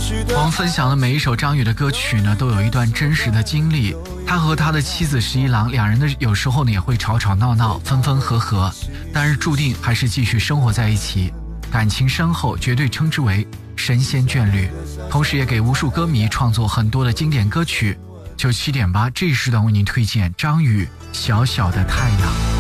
我们分享的每一首张宇的歌曲呢，都有一段真实的经历。他和他的妻子十一郎，两人的有时候呢也会吵吵闹闹，分分合合，但是注定还是继续生活在一起，感情深厚，绝对称之为神仙眷侣。同时也给无数歌迷创作很多的经典歌曲。97.8这一时段为您推荐张宇《小小的太阳》。